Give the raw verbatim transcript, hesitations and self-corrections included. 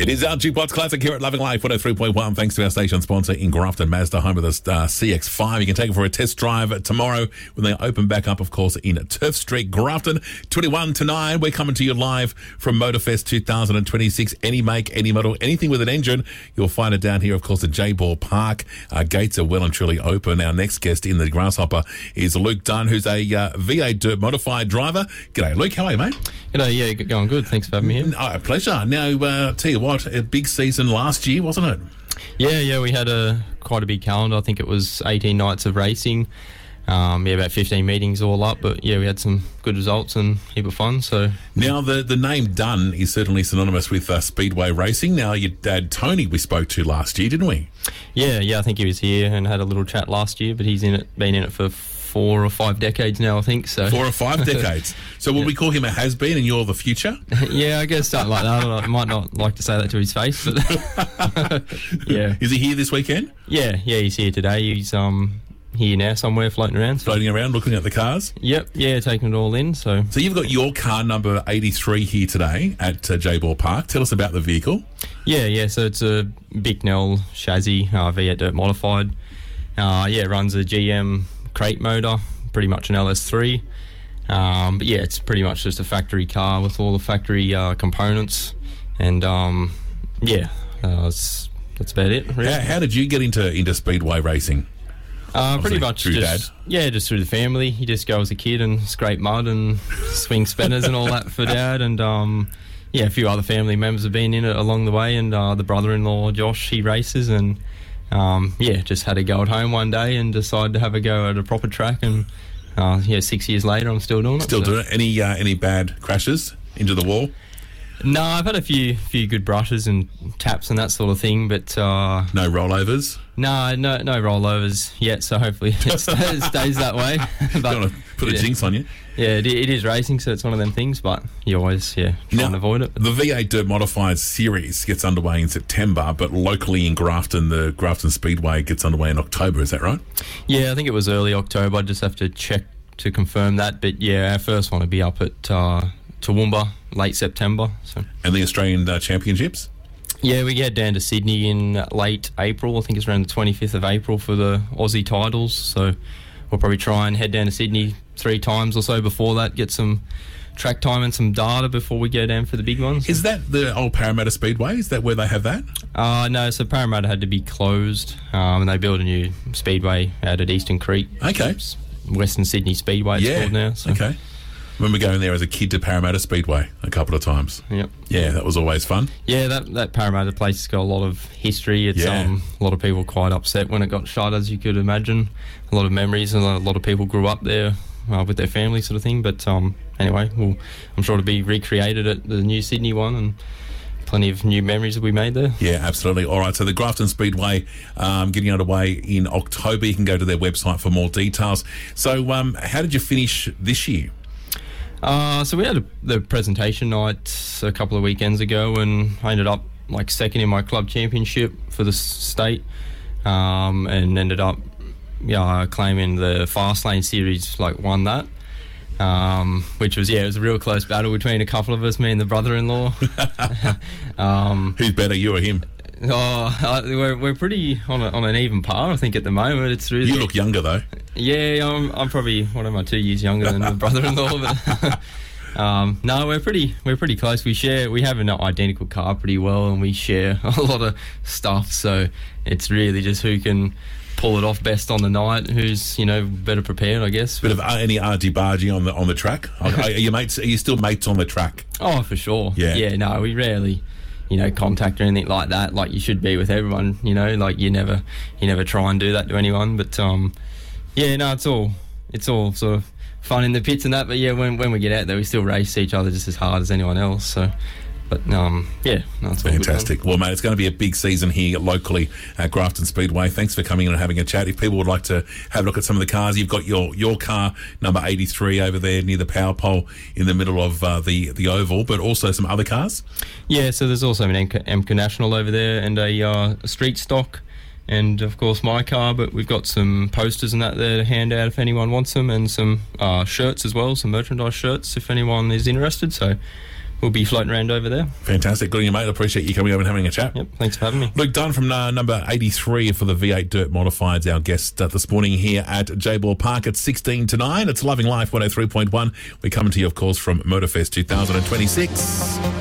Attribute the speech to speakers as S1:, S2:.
S1: It is our Jukebox Classic here at Loving Life one oh three point one, thanks to our station sponsor in Grafton, Mazda, home of the uh, C X five. You can take it for a test drive tomorrow when they open back up, of course, in Turf Street, Grafton, twenty-one to nine. We're coming to you live from Motorfest two thousand twenty-six. Any make, any model, anything with an engine, you'll find it down here, of course, at J-Ball Park. Uh, gates are well and truly open. Our next guest in the Grasshopper is Luke Dunn, who's a uh, V eight Dirt modified driver. G'day, Luke. How are you, mate?
S2: G'day, yeah, going good. Thanks for having me here.
S1: Oh, a pleasure. Now, uh, tell you what, a big season last year, wasn't it?
S2: Yeah, yeah, we had a quite a big calendar. I think it was eighteen nights of racing. Um, yeah, about fifteen meetings all up, but yeah, we had some good results and a heap of fun. So
S1: now the the name Dunn is certainly synonymous with uh, speedway racing. Now your dad Tony we spoke to last year, didn't we?
S2: Yeah, yeah, I think he was here and had a little chat last year, but he's in it, been in it for four or five decades now, I think. So
S1: four or five decades. So would yeah. we call him a has-been and you're the future?
S2: Yeah, I guess something like that. I, don't know, I might not like to say that to his face, but yeah.
S1: Is he here this weekend?
S2: Yeah, yeah, he's here today. He's um. here now somewhere floating around. So.
S1: Floating around, looking at the cars?
S2: Yep, yeah, taking it all in. So
S1: so you've got your car number eighty-three here today at uh, J-Ball Park. Tell us about the vehicle.
S2: Yeah, yeah, so it's a Bicknell chassis, uh, V eight Dirt modified. Uh, yeah, it runs a G M crate motor, pretty much an L S three. Um, but yeah, it's pretty much just a factory car with all the factory uh, components. And um, yeah, uh, it's, that's about it, really.
S1: How, how did you get into, into speedway racing?
S2: Uh, pretty much
S1: through
S2: just,
S1: Dad?
S2: Yeah, just through the family. You just go as a kid and scrape mud and swing spinners and all that for Dad. And um, yeah, a few other family members have been in it along the way. And uh, the brother-in-law, Josh, he races. And um, yeah, just had a go at home one day and decided to have a go at a proper track. And uh, yeah, six years later, I'm still doing it.
S1: Still
S2: so.
S1: doing it. Any, uh, any bad crashes into the wall?
S2: No, I've had a few few good brushes and taps and that sort of thing, but... Uh,
S1: no rollovers?
S2: No, no no rollovers yet, so hopefully it stays, stays that way. But,
S1: don't want to put a
S2: yeah,
S1: jinx on you.
S2: Yeah, it, it is racing, so it's one of them things, but you always, yeah, try
S1: now,
S2: and avoid it.
S1: The V eight Dirt Modified series gets underway in September, but locally in Grafton, the Grafton Speedway gets underway in October, is that right?
S2: Yeah, I think it was early October. I just have to check to confirm that, but yeah, our first one will be up at... Uh, Toowoomba, late September. So.
S1: And the Australian uh, Championships?
S2: Yeah, we get down to Sydney in late April. I think it's around the twenty-fifth of April for the Aussie titles. So we'll probably try and head down to Sydney three times or so before that, get some track time and some data before we go down for the big ones.
S1: Is that the old Parramatta Speedway? Is that where they have that?
S2: Uh, no, so Parramatta had to be closed um, and they built a new speedway out at Eastern Creek.
S1: Okay.
S2: It's Western Sydney Speedway it's
S1: yeah.
S2: called now. So.
S1: Okay. I remember going there as a kid to Parramatta Speedway a couple of times.
S2: Yep.
S1: Yeah, that was always fun.
S2: Yeah, that, that Parramatta place has got a lot of history. It's
S1: yeah.
S2: um, a lot of people quite upset when it got shut, as you could imagine. A lot of memories, and a lot of people grew up there uh, with their family sort of thing. But um, anyway, we'll, I'm sure it'll be recreated at the new Sydney one, and plenty of new memories that we made there.
S1: Yeah, absolutely. All right, so the Grafton Speedway um, getting underway in October. You can go to their website for more details. So um, how did you finish this year?
S2: Uh, so we had a, the presentation night a couple of weekends ago, and I ended up like second in my club championship for the state, um, and ended up yeah claiming the Fast Lane Series, like won that, um, which was yeah it was a real close battle between a couple of us, me and the brother-in-law. um,
S1: Who's better, you or him?
S2: Oh, uh, we're we're pretty on a, on an even par, I think, at the moment. It's really
S1: you look younger though.
S2: Yeah, I'm I'm probably one of my two years younger than the brother-in-law. But um, no, we're pretty we're pretty close. We share we have an identical car pretty well, and we share a lot of stuff. So it's really just who can pull it off best on the night, who's you know better prepared, I guess.
S1: Bit of uh, any argy bargy on the on the track. Are, are you mates? Are you still mates on the track?
S2: Oh, for sure.
S1: Yeah.
S2: Yeah. No, we rarely. You know, contact or anything like that, like you should be with everyone, you know, like you never you never try and do that to anyone. But um yeah, no, it's all it's all sort of fun in the pits and that, but yeah, when when we get out there we still race each other just as hard as anyone else. So But um, yeah, no, it's
S1: fantastic. Well, mate, it's going to be a big season here locally at Grafton Speedway. Thanks for coming in and having a chat. If people would like to have a look at some of the cars, you've got your your car number eighty-three over there near the power pole in the middle of uh, the the oval, but also some other cars.
S2: Yeah, so there's also an M C A National over there and a, uh, a street stock. And, of course, my car, but we've got some posters and that there to hand out if anyone wants them, and some uh, shirts as well, some merchandise shirts if anyone is interested. So we'll be floating around over there.
S1: Fantastic. Good on you, mate. I appreciate you coming over and having a chat.
S2: Yep, thanks for having me.
S1: Luke Dunn from uh, number eighty-three for the V eight Dirt Modifieds, our guest uh, this morning here at J-Ball Park at sixteen to nine. It's Loving Life one oh three point one. We're coming to you, of course, from Motorfest twenty twenty-six.